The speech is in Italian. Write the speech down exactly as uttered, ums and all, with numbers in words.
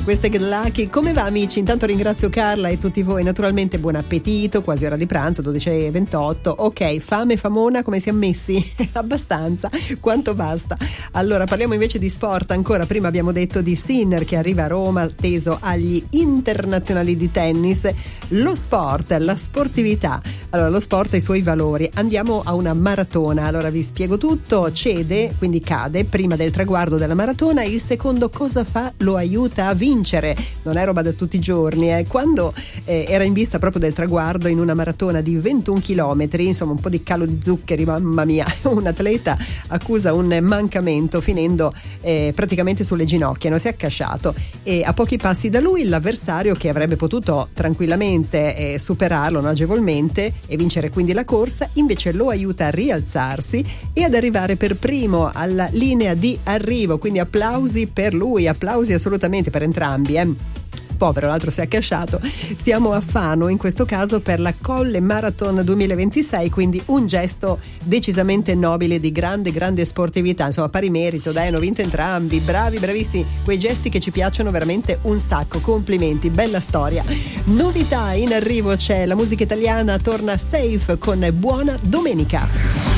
Questa è Get Lucky. Come va, amici? Intanto ringrazio Carla e tutti voi, naturalmente buon appetito, quasi ora di pranzo, dodici e ventotto. Ok, fame, famona, come siamo messi? Abbastanza, quanto basta. Allora parliamo invece di sport ancora. Prima abbiamo detto di Sinner che arriva a Roma teso agli internazionali di tennis. Lo sport, la sportività, allora lo sport e i suoi valori. Andiamo a una maratona, allora vi spiego tutto. Cede, quindi cade prima del traguardo della maratona. Il secondo cosa fa? Lo aiuta a vincere. Non è roba da tutti i giorni, eh. Quando eh, era in vista proprio del traguardo in una maratona di ventuno chilometri, insomma un po' di calo di zuccheri, mamma mia, un atleta accusa un mancamento finendo eh, praticamente sulle ginocchia, non si è accasciato, e a pochi passi da lui l'avversario, che avrebbe potuto tranquillamente eh, superarlo, no, agevolmente, e vincere quindi la corsa, invece lo aiuta a rialzarsi e ad arrivare per primo alla linea di arrivo. Quindi applausi per lui, applausi assolutamente per entrambi, eh. Povero, l'altro si è accasciato. Siamo a Fano in questo caso per la Colle Marathon duemilaventisei, quindi un gesto decisamente nobile, di grande grande sportività, insomma pari merito, dai, hanno vinto entrambi, bravi, bravissimi, quei gesti che ci piacciono veramente un sacco, complimenti, bella storia. Novità in arrivo, c'è la musica italiana, torna Safe con Buona Domenica.